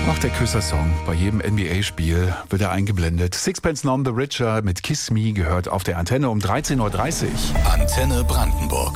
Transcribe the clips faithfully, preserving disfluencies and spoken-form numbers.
Ach, der Küsser-Song. Bei jedem N B A-Spiel wird er eingeblendet. Sixpence None the Richer mit Kiss Me gehört auf der Antenne um dreizehn Uhr dreißig. Antenne Brandenburg.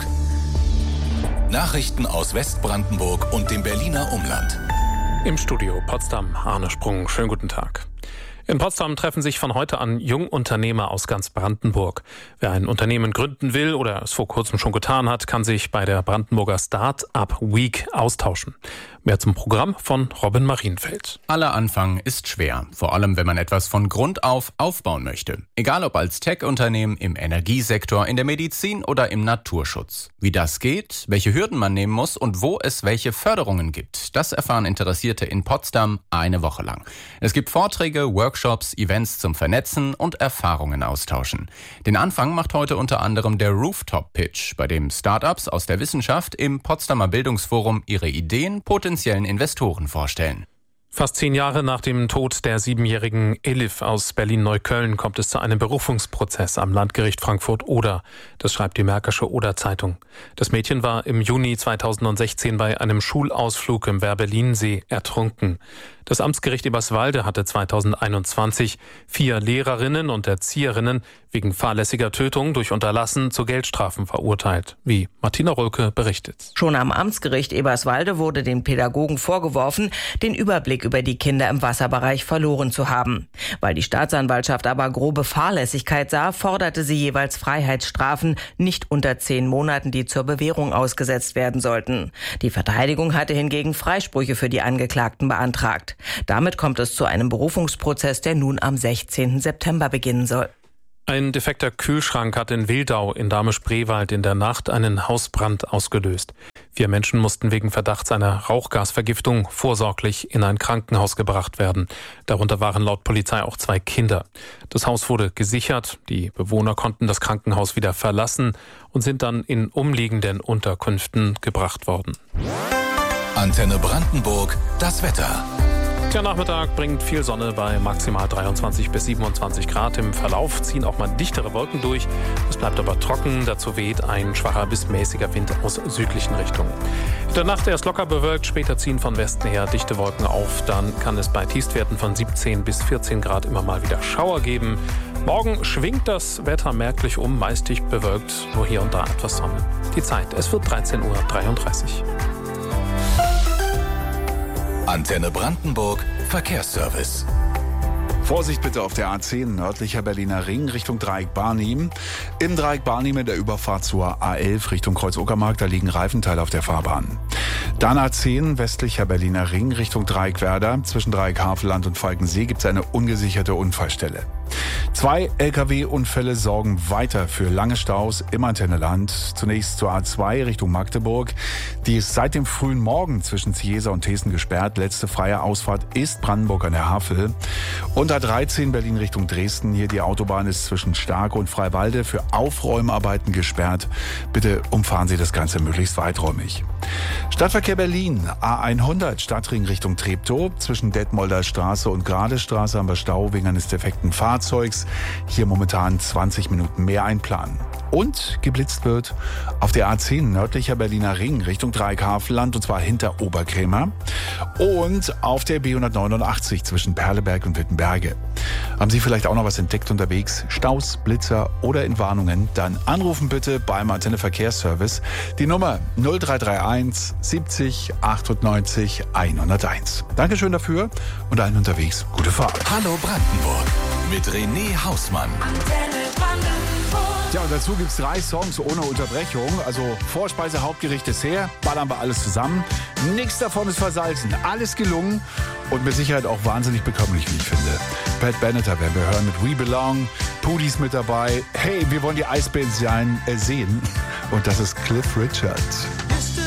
Nachrichten aus Westbrandenburg und dem Berliner Umland. Im Studio Potsdam, Arne Sprung. Schönen guten Tag. In Potsdam treffen sich von heute an Jungunternehmer aus ganz Brandenburg. Wer ein Unternehmen gründen will oder es vor kurzem schon getan hat, kann sich bei der Brandenburger Start-up Week austauschen. Mehr zum Programm von Robin Marienfeld. Aller Anfang ist schwer, vor allem wenn man etwas von Grund auf aufbauen möchte. Egal ob als Tech-Unternehmen, im Energiesektor, in der Medizin oder im Naturschutz. Wie das geht, welche Hürden man nehmen muss und wo es welche Förderungen gibt, das erfahren Interessierte in Potsdam eine Woche lang. Es gibt Vorträge, Workshops, Events zum Vernetzen und Erfahrungen austauschen. Den Anfang macht heute unter anderem der Rooftop Pitch, bei dem Startups aus der Wissenschaft im Potsdamer Bildungsforum ihre Ideen potenziellen Investoren vorstellen. Fast zehn Jahre nach dem Tod der siebenjährigen Elif aus Berlin-Neukölln kommt es zu einem Berufungsprozess am Landgericht Frankfurt-Oder. Das schreibt die Märkische Oder-Zeitung. Das Mädchen war im Juni zweitausendsechzehn bei einem Schulausflug im Werbe-Liensee ertrunken. Das Amtsgericht Eberswalde hatte zweitausendeinundzwanzig vier Lehrerinnen und Erzieherinnen wegen fahrlässiger Tötung durch Unterlassen zu Geldstrafen verurteilt, wie Martina Rölke berichtet. Schon am Amtsgericht Eberswalde wurde den Pädagogen vorgeworfen, den Überblick über die Kinder im Wasserbereich verloren zu haben. Weil die Staatsanwaltschaft aber grobe Fahrlässigkeit sah, forderte sie jeweils Freiheitsstrafen nicht unter zehn Monaten, die zur Bewährung ausgesetzt werden sollten. Die Verteidigung hatte hingegen Freisprüche für die Angeklagten beantragt. Damit kommt es zu einem Berufungsprozess, der nun am sechzehnten September beginnen soll. Ein defekter Kühlschrank hat in Wildau in Dahme-Spreewald in der Nacht einen Hausbrand ausgelöst. Vier Menschen mussten wegen Verdachts einer Rauchgasvergiftung vorsorglich in ein Krankenhaus gebracht werden. Darunter waren laut Polizei auch zwei Kinder. Das Haus wurde gesichert, die Bewohner konnten das Krankenhaus wieder verlassen und sind dann in umliegenden Unterkünften gebracht worden. Antenne Brandenburg, das Wetter. Der Nachmittag bringt viel Sonne bei maximal dreiundzwanzig bis siebenundzwanzig Grad. Im Verlauf ziehen auch mal dichtere Wolken durch. Es bleibt aber trocken. Dazu weht ein schwacher bis mäßiger Wind aus südlichen Richtungen. In der Nacht erst locker bewölkt, später ziehen von Westen her dichte Wolken auf. Dann kann es bei Tiefstwerten von siebzehn bis vierzehn Grad immer mal wieder Schauer geben. Morgen schwingt das Wetter merklich um, meist dicht bewölkt, nur hier und da etwas Sonne. Die Zeit, es wird dreizehn Uhr dreiunddreißig. Antenne Brandenburg, Verkehrsservice. Vorsicht bitte auf der A zehn, nördlicher Berliner Ring, Richtung Dreieck Barnim. Im Dreieck Barnim in der Überfahrt zur A elf Richtung Kreuz-Uckermark, da liegen Reifenteile auf der Fahrbahn. Dann A zehn, westlicher Berliner Ring, Richtung Dreieck Werder. Zwischen Dreieck Havelland und Falkensee gibt es eine ungesicherte Unfallstelle. Zwei L K W-Unfälle sorgen weiter für lange Staus im Antenneland. Zunächst zur A zwei Richtung Magdeburg. Die ist seit dem frühen Morgen zwischen Ziesa und Thesen gesperrt. Letzte freie Ausfahrt ist Brandenburg an der Havel. Und A dreizehn Berlin Richtung Dresden. Hier die Autobahn ist zwischen Starke und Freiwalde für Aufräumarbeiten gesperrt. Bitte umfahren Sie das Ganze möglichst weiträumig. Stadtverkehr Berlin. A hundert Stadtring Richtung Treptow. Zwischen Detmolder Straße und Gradestraße haben wir Stau wegen eines defekten Fahrzeugs. Hier momentan zwanzig Minuten mehr einplanen. Und geblitzt wird auf der A zehn nördlicher Berliner Ring Richtung Dreieck Havelland und zwar hinter Oberkrämer. Und auf der B hundertneunundachtzig zwischen Perleberg und Wittenberge. Haben Sie vielleicht auch noch was entdeckt unterwegs? Staus, Blitzer oder Entwarnungen? Dann anrufen bitte beim Antenne Verkehrsservice. Die Nummer null drei drei eins siebzig achtundneunzig hunderteins. Dankeschön dafür und allen unterwegs gute Fahrt. Hallo Brandenburg mit René Hausmann. Ja, und dazu gibt es drei Songs ohne Unterbrechung. Also Vorspeise, Hauptgericht, Dessert. Ballern wir alles zusammen. Nichts davon ist versalzen. Alles gelungen. Und mit Sicherheit auch wahnsinnig bekömmlich, wie ich finde. Pat Benatar werden wir hören mit We Belong. Pudis mit dabei. Hey, wir wollen die Eisbären sein, äh, sehen. Und das ist Cliff Richard.